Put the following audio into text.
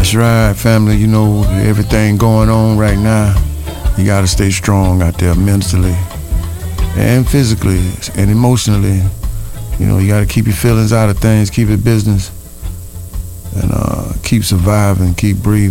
That's right, family. You know, everything going on right now, you got to stay strong out there mentally and physically and emotionally. You know, you got to keep your feelings out of things, keep it business, and keep surviving, keep breathing.